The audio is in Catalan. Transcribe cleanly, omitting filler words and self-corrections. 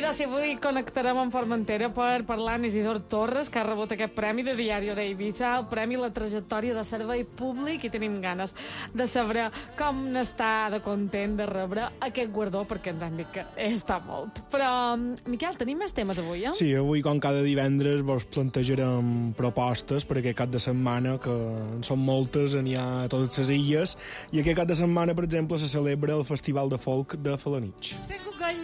doncs si avui connectarem amb Formentera per parlar amb Isidor Torres, que ha rebut aquest premi de Diario de Ibiza, el premi La Trajectòria de Servei Públic, i tenim ganes de saber com n'està de content de rebre aquest guardó, perquè ens han dit que està molt. Però, Miquel, tenim més temes avui, eh? Sí, avui, com cada divendres, vos plantejarem propostes per aquest cap de setmana, que en són moltes, n'hi ha a totes les illes, i aquest cap de setmana, per exemple, se celebra el Festival de Folk de Felanitx.